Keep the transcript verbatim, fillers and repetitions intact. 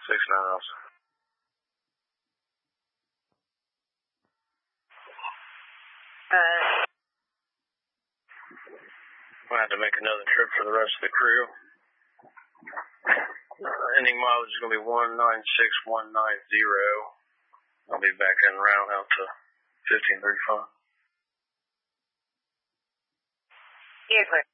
six miles. Uh, Might have to make another trip for the rest of the crew. Uh, ending mileage is going to be one nine six one nine zero. I'll be back in roundhouse to fifteen thirty-five. you're clear.